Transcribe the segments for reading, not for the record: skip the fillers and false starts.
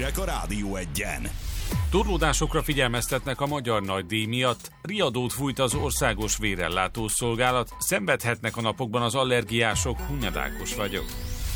hírek a Rádió Egyen. Torlódásokra figyelmeztetnek a magyar nagydíj miatt. Riadót fújt az Országos Vérellátó Szolgálat. Szenvedhetnek a napokban az allergiások. Hunyadákos vagyok.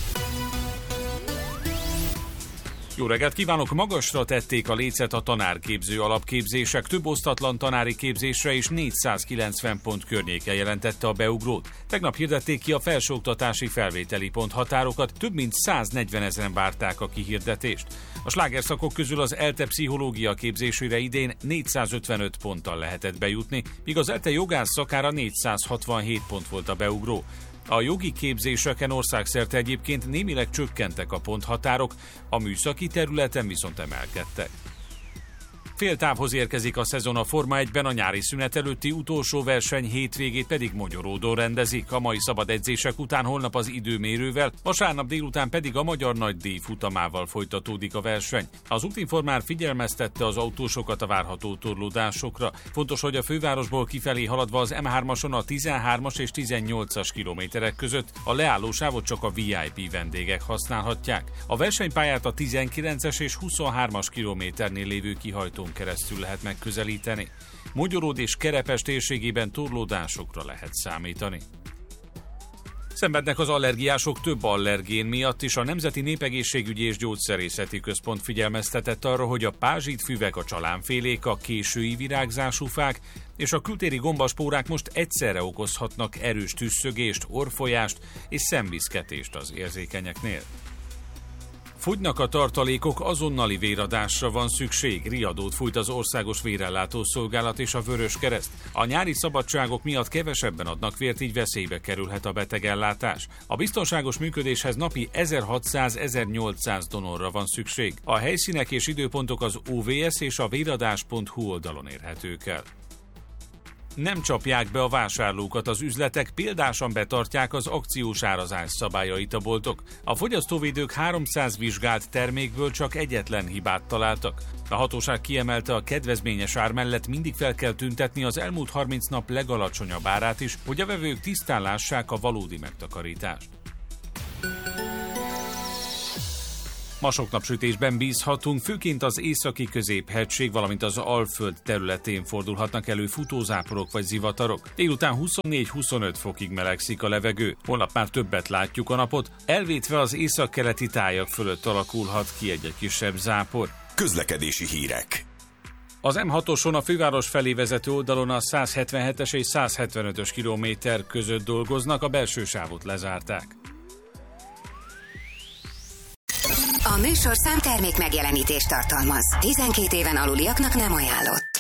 Jó reggelt kívánok! Magasra tették a lécet a tanárképző alapképzések. Több osztatlan tanári képzésre is 490 pont környéken jelentette a beugrót. Tegnap hirdették ki a felsőoktatási felvételi ponthatárokat, több mint 140 000 várták a kihirdetést. A slágerszakok közül az ELTE pszichológia képzésére idén 455 ponttal lehetett bejutni, míg az ELTE jogász szakára 467 pont volt a beugró. A jogi képzéseken országszerte egyébként némileg csökkentek a ponthatárok, a műszaki területen viszont emelkedtek. Féltávhoz érkezik a szezon a Forma 1-ben, a nyári szünet előtti utolsó verseny hétvégét pedig Mogyoródon rendezik. A mai szabad edzések után holnap az időmérővel, vasárnap délután pedig a Magyar Nagydíj futamával folytatódik a verseny. Az Útinformár figyelmeztette az autósokat a várható torlódásokra. Fontos, hogy a fővárosból kifelé haladva az M3-ason a 13-as és 18-as kilométerek között a leállósávot csak a VIP vendégek használhatják. A versenypályát a 19-es és 23-as kilométernél lévő kihajtón keresztül lehet megközelíteni. Mogyoród és Kerepes térségében torlódásokra lehet számítani. Szenvednek az allergiások több allergén miatt is. A Nemzeti Népegészségügyi és Gyógyszerészeti Központ figyelmeztetett arra, hogy a pázsitfüvek, a csalánfélék, a késői virágzású fák és a kültéri gombaspórák most egyszerre okozhatnak erős tüsszögést, orrfolyást és szemviszketést az érzékenyeknél. Fogynak a tartalékok, azonnali véradásra van szükség. Riadót fújt az Országos Vérellátó Szolgálat és a Vöröskereszt. A nyári szabadságok miatt kevesebben adnak vért, így veszélybe kerülhet a betegellátás. A biztonságos működéshez napi 1600-1800 donorra van szükség. A helyszínek és időpontok az OVS és a véradás.hu oldalon érhetők el. Nem csapják be a vásárlókat az üzletek, példásan betartják az akciós árazás szabályait a boltok. A fogyasztóvédők 300 vizsgált termékből csak egyetlen hibát találtak. A hatóság kiemelte, a kedvezményes ár mellett mindig fel kell tüntetni az elmúlt 30 nap legalacsonyabb árát is, hogy a vevők tisztán lássák a valódi megtakarítást. Ma sok napsütésben bízhatunk, főként az északi középhegység, valamint az Alföld területén fordulhatnak elő futózáporok vagy zivatarok. Délután 24-25 fokig melegszik a levegő. Holnap már többet látjuk a napot, elvétve az északkeleti tájak fölött alakulhat ki egy kisebb zápor. Közlekedési hírek. Az M6-oson a főváros felé vezető oldalon a 177-es és 175-ös kilométer között dolgoznak, a belső sávot lezárták. A műsorszám termék megjelenítést tartalmaz. 12 éven aluliaknak nem ajánlott.